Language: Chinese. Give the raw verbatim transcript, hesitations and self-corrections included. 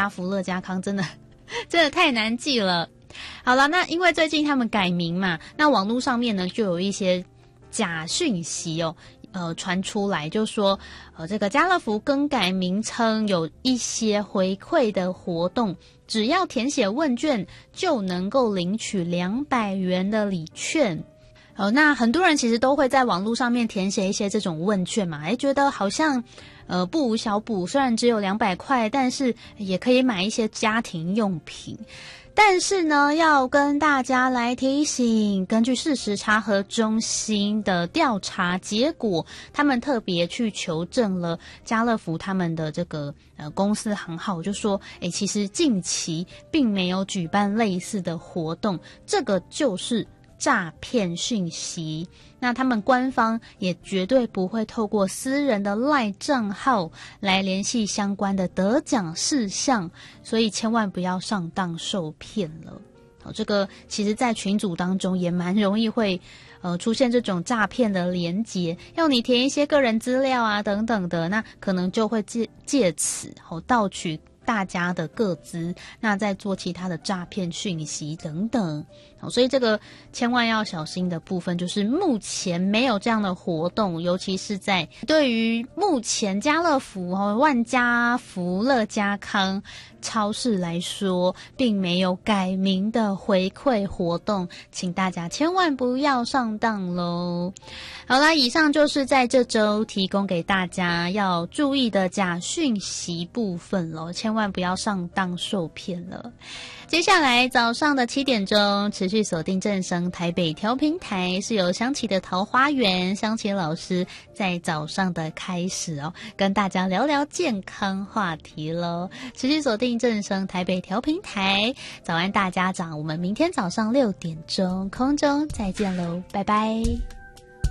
家福、乐家康，真的真的太难记了。好了，那因为最近他们改名嘛，那网络上面呢就有一些假讯息哦，呃传出来，就说呃这个家乐福更改名称有一些回馈的活动，只要填写问卷就能够领取两百元的礼券。哦，那很多人其实都会在网络上面填写一些这种问卷嘛，诶，觉得好像呃不无小补，虽然只有两百块，但是也可以买一些家庭用品。但是呢，要跟大家来提醒，根据事实查核中心的调查结果，他们特别去求证了家乐福他们的这个呃公司行号，就说，诶，其实近期并没有举办类似的活动，这个就是诈骗讯息。那他们官方也绝对不会透过私人的 LINE 账号来联系相关的得奖事项，所以千万不要上当受骗了。好，这个其实在群组当中也蛮容易会呃出现这种诈骗的连结，要你填一些个人资料啊等等的，那可能就会借借此好盗取大家的个资，那再做其他的诈骗讯息等等。好，所以这个千万要小心的部分就是目前没有这样的活动，尤其是在对于目前家乐福、万家福、乐家康超市来说，并没有改名的回馈活动，请大家千万不要上当咯。好啦，以上就是在这周提供给大家要注意的假讯息部分咯，千万不要上当受骗了。接下来早上的七点钟，持续锁定正声台北调频台，是由香琪的桃花源香琪老师在早上的开始哦，跟大家聊聊健康话题咯。持续锁定正声台北调频台，早安大家长，我们明天早上六点钟空中再见咯，拜拜。